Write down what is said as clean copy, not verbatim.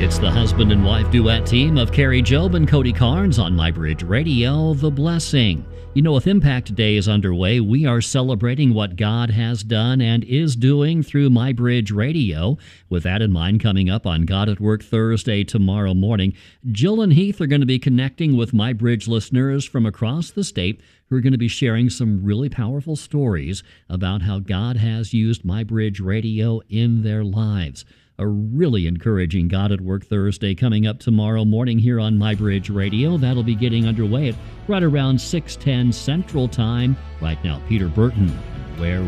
It's the husband and wife duet team of Carrie Job and Cody Carnes on MyBridge Radio, The Blessing. You know, with Impact Day is underway, we are celebrating what God has done and is doing through MyBridge Radio. With that in mind, coming up on God at Work Thursday tomorrow morning, Jill and Heath are going to be connecting with MyBridge listeners from across the state who are going to be sharing some really powerful stories about how God has used MyBridge Radio in their lives. A really encouraging God at Work Thursday coming up tomorrow morning here on MyBridge Radio. That'll be getting underway at right around 6:10 Central Time. Right now, Peter Burton, Where